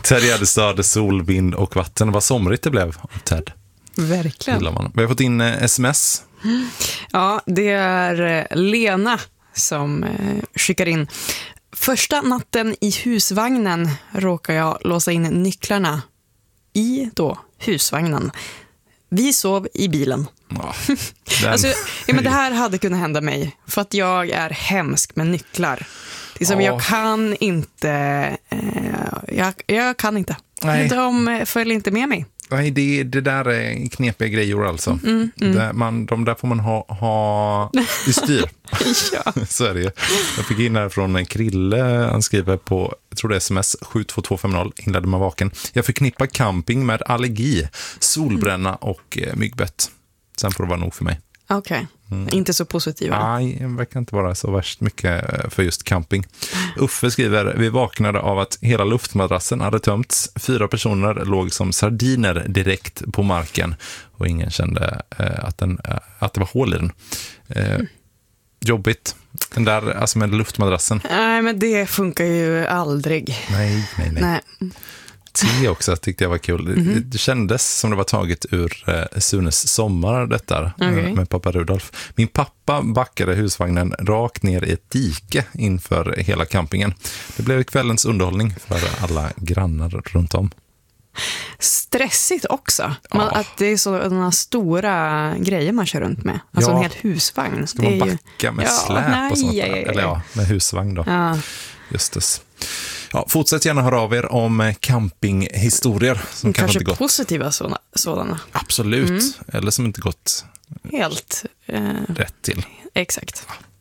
Ted Gärdestad, sol, vind och vatten. Vad somrigt det blev av Ted. Verkligen. Vi har fått in sms. Ja, det är Lena som skickar in. Första natten i husvagnen råkar jag låsa in nycklarna i då husvagnen. Vi sov i bilen. Ja, alltså, men det här hade kunnat hända mig. För att jag är hemsk med nycklar. Det är som jag kan inte. Jag kan inte. Nej. De följer inte med mig. Nej, det där är knepiga grejer alltså. De där får man ha i styr. Ja. Så är det ju. Jag fick in här från Krille. Han skriver på, jag tror det är sms 72250, inledde man vaken. Jag förknippar camping med allergi, solbränna och myggbett. Sen får det vara nog för mig. Okej, inte så positiva. Nej, det verkar inte vara så värst mycket för just camping. Uffe skriver, vi vaknade av att hela luftmadrassen hade tömts. 4 personer låg som sardiner direkt på marken och ingen kände att det var hål i den. Jobbigt. Den där, alltså med luftmadrassen. Nej, men det funkar ju aldrig. Nej. Te också tyckte jag var kul. Det kändes som det var taget ur Sunes sommar detta med pappa Rudolf. Min pappa backade husvagnen rakt ner i ett dike inför hela campingen. Det blev kvällens underhållning för alla grannar runt om. Stressigt också. Att det är sådana stora grejer man kör runt med. Alltså en hel husvagn. Ska man backa med släp och sånt där? Eller med husvagn då. Ja. Just det. Ja, fortsätt gärna höra av er om campinghistorier som kanske inte gått. Positiva sådana. Absolut. Eller som inte gått helt rätt till. Exakt.